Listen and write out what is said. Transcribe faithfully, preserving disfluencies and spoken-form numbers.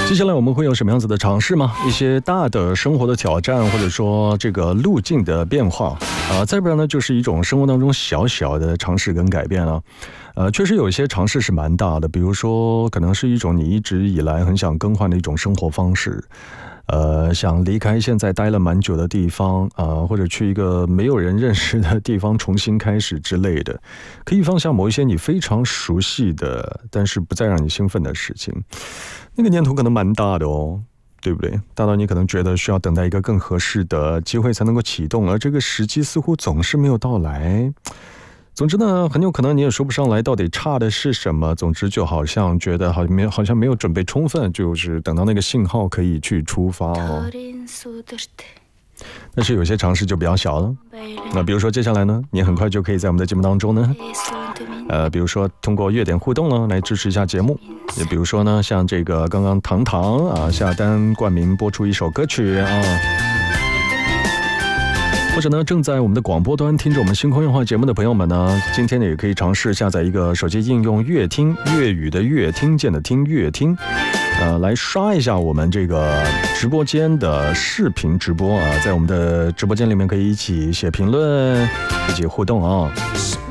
接下来我们会有什么样子的尝试吗？一些大的生活的挑战，或者说这个路径的变化啊，再不然呢，就是一种生活当中小小的尝试跟改变了。呃，确实有一些尝试是蛮大的，比如说可能是一种你一直以来很想更换的一种生活方式。呃，想离开现在待了蛮久的地方啊、呃，或者去一个没有人认识的地方重新开始之类的，可以放下某一些你非常熟悉的，但是不再让你兴奋的事情。那个念头可能蛮大的哦，对不对？大到你可能觉得需要等待一个更合适的机会才能够启动，而这个时机似乎总是没有到来。总之呢，很有可能你也说不上来到底差的是什么。总之就好像觉得好像没有好像没有准备充分，就是等到那个信号可以去出发哦。但是有些尝试就比较小了。那比如说接下来呢，你很快就可以在我们的节目当中呢，呃，比如说通过乐点互动呢来支持一下节目。也比如说呢，像这个刚刚糖糖啊下单冠名播出一首歌曲啊。或者呢，正在我们的广播端听着我们星空夜话节目的朋友们呢，今天呢也可以尝试下载一个手机应用乐听，粤语的粤，听见的听，乐听，呃，来刷一下我们这个直播间的视频直播啊，在我们的直播间里面可以一起写评论，一起互动啊。